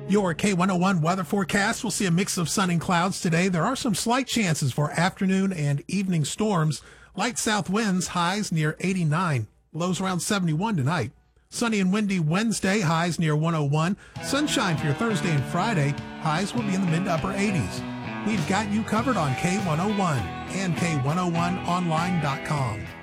Your K101 weather forecast will see a mix of sun and clouds today. There are some slight chances for afternoon and evening storms. Light south winds, highs near 89. Lows around 71 tonight. Sunny and windy Wednesday, highs near 101. Sunshine for your Thursday and Friday. Highs will be in the mid to upper 80s. We've got you covered on K101 and K101online.com.